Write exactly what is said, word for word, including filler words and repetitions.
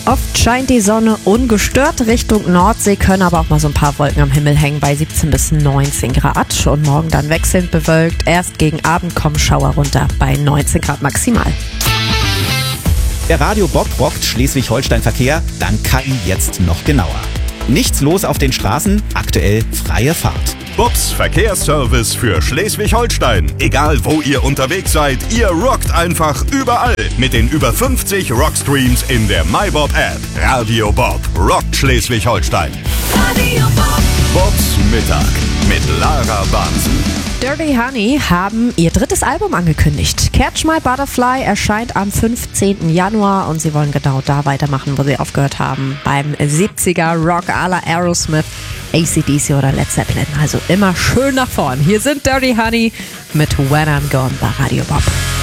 Oft scheint die Sonne ungestört Richtung Nordsee, können aber auch mal so ein paar Wolken am Himmel hängen bei siebzehn bis neunzehn Grad. Und morgen dann wechselnd bewölkt. Erst gegen Abend kommen Schauer runter bei neunzehn Grad maximal. Der Radio Bob rockt Schleswig-Holstein Verkehr, dann Kai jetzt noch genauer. Nichts los auf den Straßen, aktuell freie Fahrt. Bobs Verkehrsservice für Schleswig-Holstein. Egal wo ihr unterwegs seid, ihr rockt einfach überall. Mit den über fünfzig Rockstreams in der MyBob-App. Radio Bob rockt Schleswig-Holstein. Radio Bob. Bobs Mittag mit Lara Bansen. Dirty Honey haben ihr drittes Album angekündigt. Catch My Butterfly erscheint am fünfzehnten Januar und sie wollen genau da weitermachen, wo sie aufgehört haben. Beim siebziger Rock à la Aerosmith, A C D C oder Led Zeppelin. Also immer schön nach vorn. Hier sind Dirty Honey mit When I'm Gone bei Radio Bob.